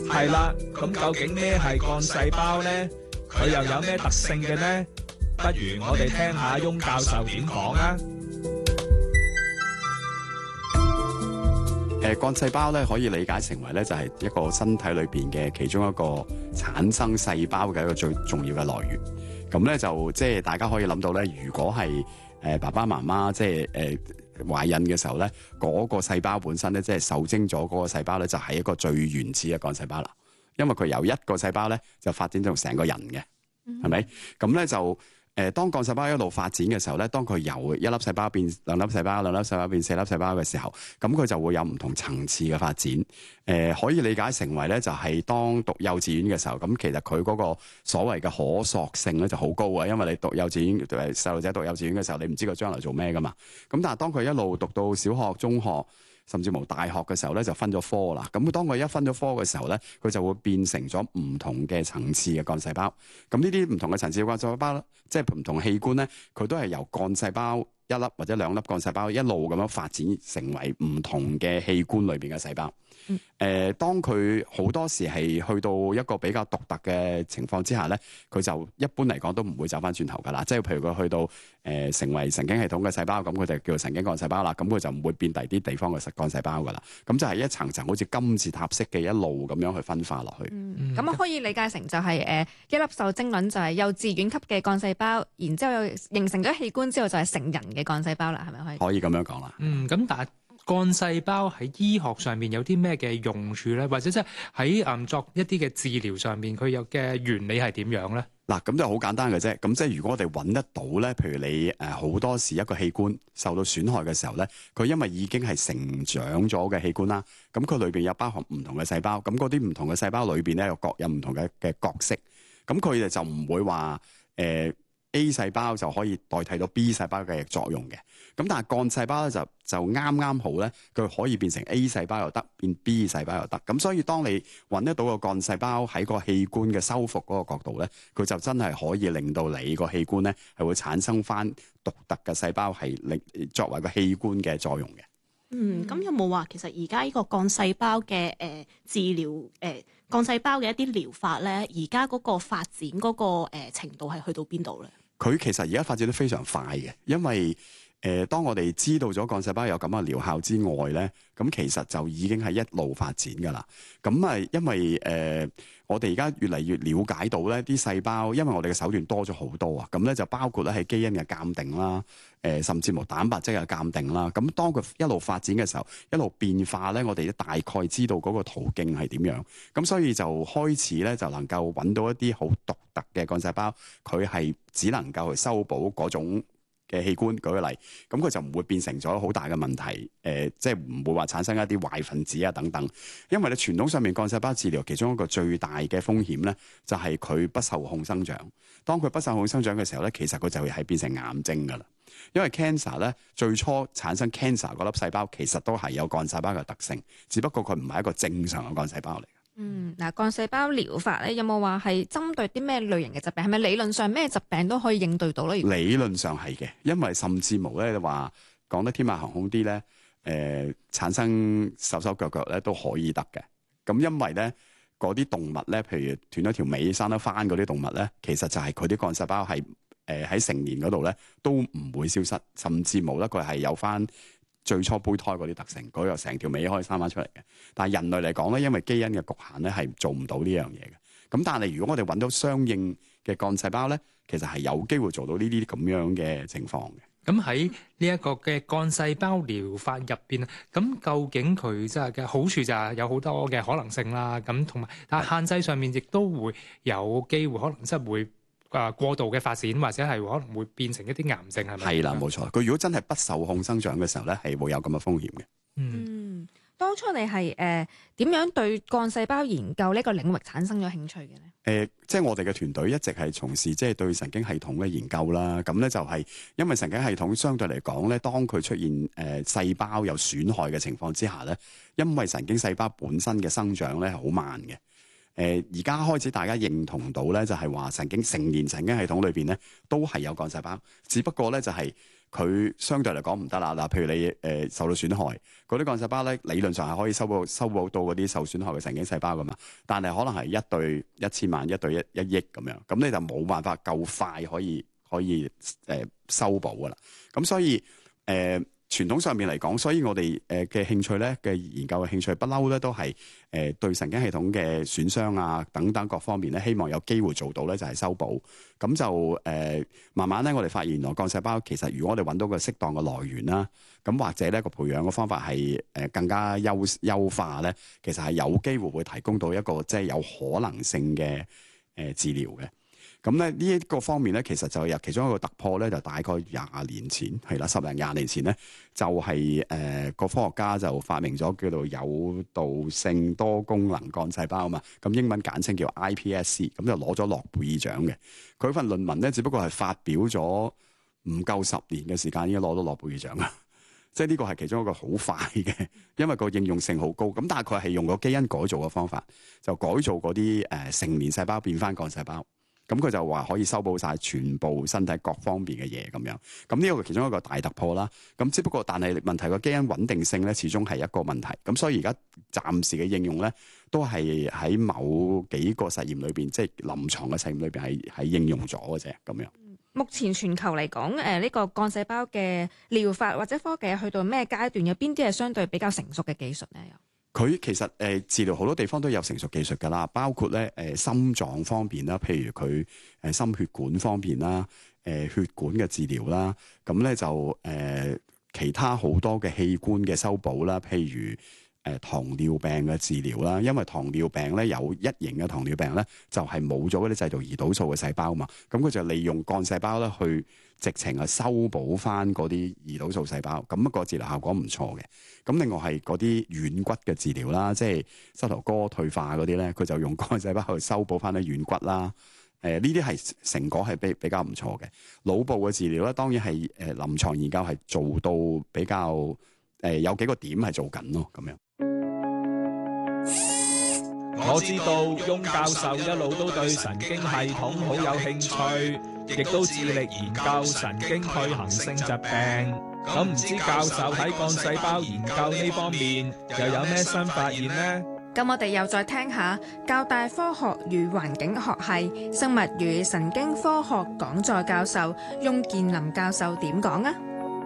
係啦，咁究竟咩係幹細胞呢？佢又有咩特性嘅呢？不如我哋聽下翁教授點講啊！ 幹細胞咧可以理解成為咧就係一個身體裏邊嘅其中一個產生細胞嘅一個最重要嘅來源。咁咧就即係大家可以諗到咧，如果係爸爸媽媽即係懷孕嘅時候咧，嗰個細胞本身咧即係受精咗嗰個細胞咧就係一個最原始嘅幹細胞啦。因為佢由一個細胞咧就發展到成個人嘅，係咪？咁咧就當幹細胞一路發展嘅時候咧，當佢由一粒細胞變兩粒細胞，兩粒細胞變四粒細胞嘅時候，咁佢就會有唔同層次嘅發展。可以理解成為咧，就係當讀幼稚園嘅時候，咁其實佢嗰個所謂嘅可塑性咧就好高啊，因為你讀幼稚園，細路仔讀幼稚園嘅時候，你唔知佢將來做咩噶嘛。咁但係當佢一路讀到小學、中學，甚至乎大學嘅時候咧，就分咗科啦。咁當佢一分咗科嘅時候咧，佢就會變成咗唔同嘅層次嘅幹細胞。咁呢啲唔同嘅層次嘅幹細胞咧，即係唔同器官咧，佢都係由幹細胞一粒或者兩粒幹細胞一路咁樣發展成為唔同嘅器官裏邊嘅細胞。當佢好多時係去到一個比較獨特嘅情況之下咧，佢就一般嚟講都唔會走翻轉頭噶啦。即係譬如佢去到成為神經系統嘅細胞，咁佢就叫做神經幹細胞啦。咁佢就唔會變第啲地方嘅幹細胞噶啦。咁就係一層層好似金字塔式嘅一路咁樣去分化落去。 咁可以理解成就係一粒受精卵就係幼稚園級嘅幹細胞，然之後又形成咗器官之後就係成人嘅幹細胞啦，係咪可以？ 可以咁樣講啦。 咁但係幹細胞喺醫學上面有啲咩嘅用處咧？或者即係喺作一啲嘅治療上面，佢有嘅原理係點樣咧？ 嗱，咁就好簡單嘅啫。咁即係如果我哋揾得到咧，譬如你好多時一個器官受到損害嘅時候咧，佢因為已經係成長咗嘅器官啦，咁佢裏邊有包含唔同嘅細胞，咁嗰啲唔同嘅細胞裏邊咧又各有唔同嘅角色，咁佢哋就唔會話A 細胞就可以代替到 B 細胞嘅作用嘅。咁但係幹細胞咧就啱啱好咧，佢可以變成 A 細胞又得，變 B 細胞又得。咁所以當你揾得到個幹細胞喺個器官嘅修復嗰個角度咧，佢就真係可以令到你個器官咧係會產生翻獨特嘅細胞，係作為個器官嘅作用嘅。 咁有冇話其實而家呢個幹細胞嘅治療幹細胞嘅一啲療法咧，而家嗰個發展嗰個程度係去到邊度咧？佢其實而家發展得非常快嘅，因為當我哋知道咗幹細胞有咁嘅療效之外咧，咁其實就已經係一路發展㗎啦。咁因為我哋而家越嚟越了解到咧啲細胞，因為我哋嘅手段多咗好多啊。咁咧就包括咧係基因嘅鑑定啦，甚至乎蛋白質嘅鑑定啦。咁當佢一路發展嘅時候，一路變化咧，我哋都大概知道嗰個途徑係點樣。咁所以就開始咧就能夠揾到一啲好獨特嘅幹細胞，佢係只能夠去修補嗰種嘅器官。舉個例，咁佢就唔會變成咗好大嘅問題，即係唔會話產生一啲壞分子啊等等。因為咧傳統上面幹細胞治療其中一個最大嘅風險咧，就係佢不受控生長。當佢不受控生長嘅時候咧，其實佢就會係變成癌症㗎啦。因為 cancer 咧最初產生 cancer 嗰粒細胞其實都係有幹細胞嘅特性，只不過佢唔係一個正常嘅幹細胞嚟。 幹細胞療法咧有冇話係針對啲咩類型嘅疾病？係咪理論上咩疾病都可以應對到咧？ 理論上係嘅，因為甚至無咧話講得天馬行空啲咧，產生手腳咧都可以得嘅。咁因為咧嗰啲動物咧，譬如斷咗條尾生得返嗰啲動物咧，其實就係佢啲幹細胞係喺成年嗰度咧都唔會消失，甚至無咧佢係有返最初胚胎嗰啲特性，佢又成條尾可以生翻出嚟嘅。但係人類嚟講咧，因為基因嘅局限咧，係做唔到呢樣嘢嘅。咁但係如果我哋揾到相應嘅幹細胞咧，其實係有機會做到呢啲咁樣嘅情況嘅。 咁喺呢一個嘅幹細胞療法入邊，咁究竟佢即係嘅好處就係有好多嘅可能性啦。咁同埋，但係限制上面亦都會有機會可能即係會過度嘅發展，或者係可能會變成一啲癌症，係咪？係啦，冇錯。佢如果真係不受控生長嘅時候咧，係會有咁嘅風險嘅。 當初你係點樣對幹細胞研究呢個領域產生咗興趣嘅咧？ 即係我哋嘅團隊一直係從事即係對神經系統嘅研究啦。咁咧就係因為神經系統相對嚟講咧，當佢出現細胞有損害嘅情況之下咧，因為神經細胞本身嘅生長咧係好慢嘅。而家開始大家認同到咧，就係話成年神經系統裏邊咧都係有幹細胞，只不過咧就係佢相對嚟講唔得啦。嗱，譬如你受到損害，嗰啲幹細胞咧理論上係可以修補到嗰啲受損害嘅神經細胞噶嘛，但係可能係1對1000萬、1對1億咁樣，咁你就冇辦法夠快可以修補噶啦。咁所以傳統上面嚟講，所以我哋嘅興趣咧嘅研究嘅興趣不嬲咧都係對神經系統嘅損傷啊等等各方面咧，希望有機會做到咧就係修補。咁就慢慢咧，我哋發現原來幹細胞其實如果我哋揾到個適當嘅來源啦，咁或者咧個培養嘅方法係更加優化咧，其實係有機會會提供到一個即係有可能性嘅治療嘅。咁咧呢一個方面咧，其實就有其中一個突破咧，就大概20年前係啦，10零20年前咧，就係個科學家就發明咗叫做有導性多功能幹細胞啊嘛，咁英文簡稱叫 iPSC， 咁就攞咗諾貝爾獎嘅。佢份論文咧，只不過係發表咗唔夠10年嘅時間，已經攞到諾貝爾獎啦。即係呢個係其中一個好快嘅，因為個應用性好高。咁但係佢係用個基因改造嘅方法，就改造嗰啲成年細胞變翻幹細胞。咁佢就話可以修補晒全部身體各方面嘅嘢咁樣，咁呢個其中一個大突破啦。咁只不過，但係問題個基因穩定性咧，始終係一個問題。咁所以而家暫時嘅應用咧，都係喺某幾個實驗裏邊，即係臨床嘅實驗裏邊係應用咗嘅啫。咁樣。 目前全球嚟講，呢個幹細胞嘅療法或者科技去到咩階段？有邊啲係相對比較成熟嘅技術咧？ 佢其實治療好多地方都有成熟技術㗎啦，包括咧心臟方面啦，譬如佢心血管方面啦，血管嘅治療啦，咁咧就其他好多嘅器官嘅修補啦，譬如糖尿病嘅治療啦，因為糖尿病咧有一型嘅糖尿病咧就係冇咗嗰啲製造胰島素嘅細胞嘛，咁佢就利用幹細胞咧去直情係修補翻嗰啲胰島素細胞，咁個治療效果唔錯嘅。咁另外係嗰啲軟骨嘅治療啦，即係膝頭哥退化嗰啲咧，佢就用幹細胞去修補翻啲軟骨啦。呢啲係成果係比較唔錯嘅。腦部嘅治療咧，當然係臨床研究係做到比較有幾個點係做緊咯，咁樣。 我知道翁教授一路都對神經系統好有興趣，亦都致力研究神經退行性疾病。咁唔知教授喺幹細胞研究呢方面又有咩新發現呢？ 咁我哋又再聽下教大科學與環境學系生物與神經科學講座教授翁建林教授點講啊？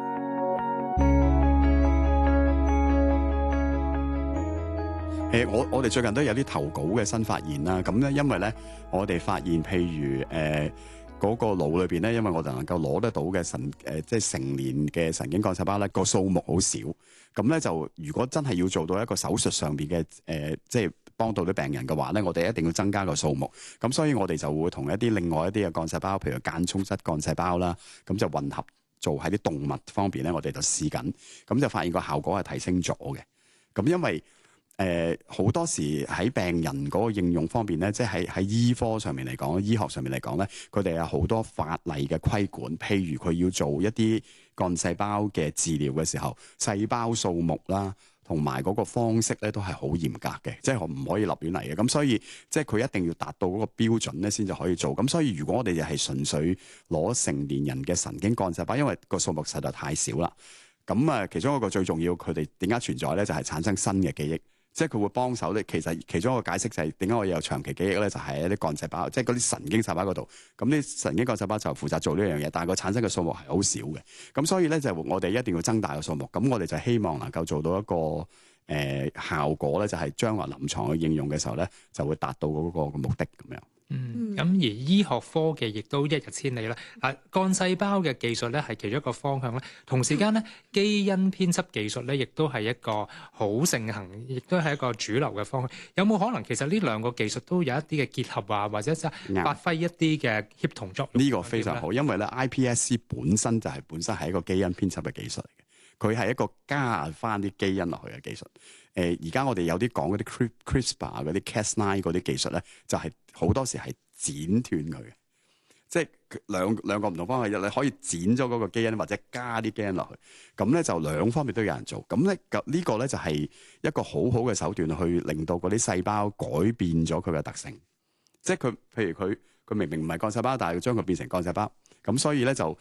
我哋最近都有啲投稿嘅新發現啦。咁咧，因為咧，我哋發現譬如嗰個腦裏邊咧，因為我哋能夠攞得到嘅即係成年嘅神經幹細胞咧，個數目好少。咁咧就如果真係要做到一個手術上邊嘅即係幫到啲病人嘅話咧，我哋一定要增加個數目。咁所以我哋就會同另外一啲嘅幹細胞，譬如間充質幹細胞啦，咁就混合做喺啲動物方面咧，我哋就試緊，咁就發現個效果係提升咗嘅。咁因為好多時喺病人嗰個應用方面咧，即係喺醫科上面嚟講，醫學上面嚟講咧，佢哋有好多法例嘅規管，譬如佢要做一啲幹細胞嘅治療嘅時候，細胞數目啦，同埋嗰個方式咧都係好嚴格嘅，即係唔可以立亂嚟嘅。咁所以即係佢一定要達到嗰個標準咧，先至可以做。咁所以如果我哋就係純粹攞成年人嘅神經幹細胞，因為個數目實在太少啦。咁其中一個最重要，佢哋點解存在咧？就係產生新嘅記憶。即係佢會幫手咧，其實其中一個解釋就係點解我有長期記憶咧，就係一啲幹細胞，即係嗰啲神經細胞嗰度。咁啲神經幹細胞就負責做呢樣嘢，但係佢產生嘅數目係好少嘅。咁所以咧就我哋一定要增大個數目。咁我哋就希望能夠做到一個效果咧，就係將來臨床去應用嘅時候咧，就會達到嗰個目的咁樣。 咁而醫學科技亦都一日千里啦。幹細胞嘅技術咧係其中一個方向咧，同時間咧基因編輯技術咧亦都係一個好盛行，亦都係一個主流嘅方向。有冇可能其實呢兩個技術都有一啲嘅結合啊，或者即係發揮一啲嘅協同作用？ 呢個非常好，因為咧 iPSC 本身係一個基因編輯嘅技術嚟嘅，佢係一個加翻啲基因落去嘅技術。而家我哋有啲講嗰啲 CRISPR 嗰啲 Cas9 嗰啲技術咧，就係好多時係剪斷佢嘅，即係兩個唔同方向，你可以剪咗嗰個基因或者加啲基因落去，咁咧就兩方面都有人做。咁咧呢個咧就係一個好好嘅手段去令到嗰啲細胞改變咗佢嘅特性，即係譬如佢明明唔係幹細胞，但係要將佢變成幹細胞，咁所以咧就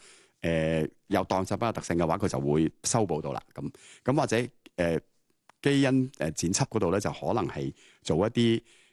有當細胞嘅特性嘅話，佢就會修補到啦。咁或者基因剪輯嗰度咧，就可能係做一啲